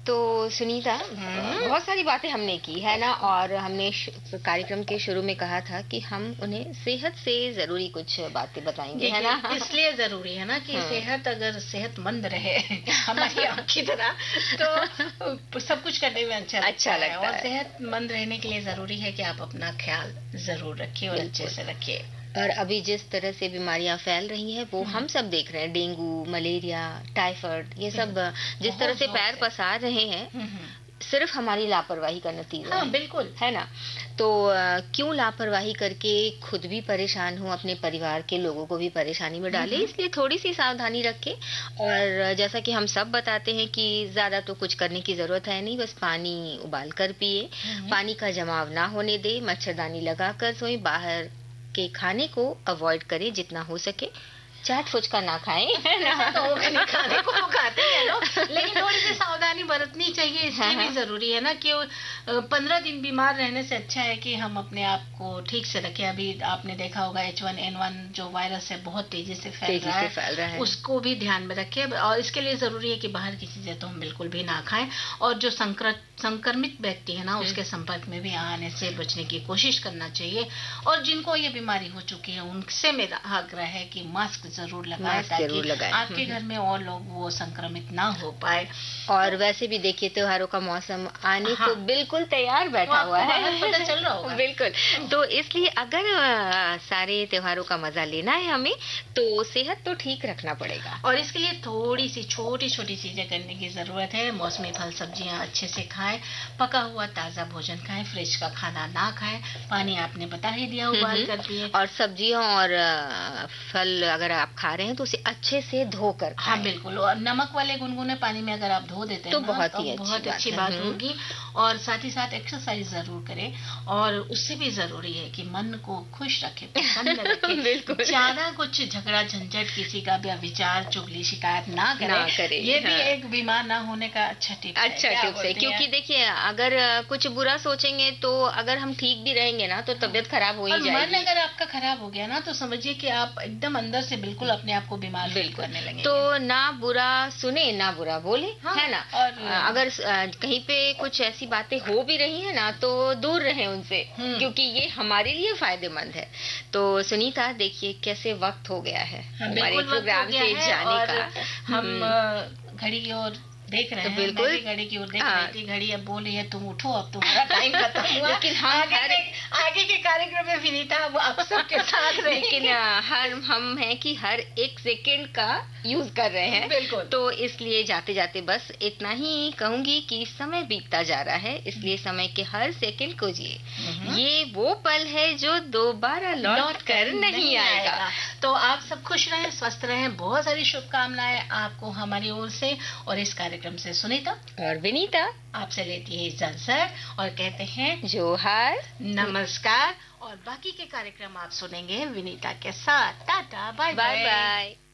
तो सुनीता, बहुत सारी बातें हमने की है ना, और हमने कार्यक्रम के शुरू में कहा था कि हम उन्हें सेहत से जरूरी कुछ बातें बताएंगे, है ना। इसलिए जरूरी है ना कि सेहत, अगर सेहतमंद रहे हमारी आँख की तरह, तो सब कुछ करने में अच्छा लगता है। और सेहतमंद रहने के लिए जरूरी है कि आप अपना ख्याल जरूर रखिए और अच्छे से रखिए। और अभी जिस तरह से बीमारियां फैल रही हैं वो हम सब देख रहे हैं, डेंगू, मलेरिया, टाइफाइड, ये सब जिस तरह से पैर पसार रहे हैं, सिर्फ हमारी लापरवाही का नतीजा है। बिल्कुल, है ना। तो क्यों लापरवाही करके खुद भी परेशान हो, अपने परिवार के लोगों को भी परेशानी में डाले, इसलिए थोड़ी सी सावधानी रखें। और जैसा कि हम सब बताते हैं कि ज्यादा तो कुछ करने की जरूरत है नहीं, बस पानी उबाल कर पिए, पानी का जमाव ना होने दे, मच्छरदानी लगा कर सोए, बाहर के खाने को अवॉइड करें जितना हो सके, चाट फुचका ना खाएं, तो खाने को तो खाते हैं लोग, लेकिन थोड़ी सी सावधानी बरतनी चाहिए। इसलिए भी जरूरी है ना कि 15 दिन बीमार रहने से अच्छा है कि हम अपने आप को ठीक से रखें। अभी आपने देखा होगा H1N1 जो वायरस है बहुत तेजी से फैल रहा है, उसको भी ध्यान में रखें। और इसके लिए जरूरी है कि बाहर की चीजें तो हम बिल्कुल भी ना खाएं, और जो संक्रमित व्यक्ति है ना उसके संपर्क में भी आने से बचने की कोशिश करना चाहिए। और जिनको ये बीमारी हो चुकी है उनसे मेरा आग्रह है कि मास्क जरूर लगाएं, ताकि आपके घर में और लोग वो संक्रमित ना हो पाए। और वैसे भी देखिए त्योहारों का मौसम आने को बिल्कुल तैयार बैठा हुआ है, पता चल रहा होगा। बिल्कुल। तो इसलिए अगर सारे त्योहारों का मजा लेना है हमें, तो सेहत तो ठीक रखना पड़ेगा, और इसके लिए थोड़ी सी छोटी छोटी चीजें करने की जरूरत है। मौसमी फल सब्जियां अच्छे से खाएं, पका हुआ ताजा भोजन खाएं, फ्रिज का खाना ना खाएं, पानी आपने बता ही दिया उबाल कर पिए। और सब्जियां और फल अगर आप खा रहे हैं तो उसे अच्छे से धोकर खाएं। हाँ बिल्कुल, और नमक वाले गुनगुने पानी में अगर आप धो देते हैं तो बहुत अच्छी बात होगी। और साथ ही साथ एक्सरसाइज जरूर करें, और उससे भी जरूरी है कि मन को खुश रखें, प्रसन्न रखें। ज्यादा कुछ झगड़ा झंझट, किसी का भी विचार, चुगली, शिकायत ना करें। ये भी एक बीमार ना होने का अच्छा टिप्स है। क्योंकि देखिए अगर कुछ बुरा सोचेंगे तो अगर हम ठीक भी रहेंगे ना तो तबीयत खराब हो ही जाएगी। मन अगर आपका खराब हो गया ना तो समझिए कि आप एकदम अंदर से बिल्कुल अपने आप को बीमार फील करने लगेंगे। तो ना बुरा सुने ना बुरा बोले, है ना। और अगर कहीं पे कुछ ऐसी बातें हो भी रही है ना तो दूर रहें उनसे, क्योंकि ये हमारे लिए फायदेमंद है। तो सुनीता देखिए कैसे वक्त हो गया है हमारे प्रोग्राम से जाने का। हम घड़ी की ओर देख रहे हैं, बिल्कुल घड़ी की ओर देख रही थी। घड़ी अब बोल रही है तुम उठो, अब तुम्हारा टाइम खत्म हुआ। लेकिन आगे के कार्यक्रम में विनीता अब आप सबके साथ रहे। लेकिन हम हैं कि हर एक सेकंड का यूज कर रहे हैं, बिल्कुल। तो इसलिए जाते जाते बस इतना ही कहूंगी कि समय बीतता जा रहा है, इसलिए समय के हर सेकंड को जिए। ये वो पल है जो दोबारा लौट कर नहीं आएगा। तो आप सब खुश रहें, स्वस्थ रहें, बहुत सारी शुभकामनाएं आपको हमारी ओर से। और इस कार्यक्रम से सुनीता और विनीता आपसे लेती है इजाजत और कहते हैं जोहार, नमस्कार। और बाकी के कार्यक्रम आप सुनेंगे विनीता के साथ। Tata, bye bye.